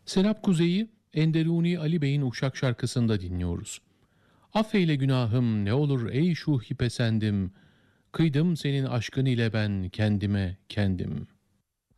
Serap Kuzey'i Enderuni Ali Bey'in Uşak şarkısında dinliyoruz. Affeyle günahım ne olur ey şuhi pesendim, kıydım senin aşkın ile ben kendime kendim.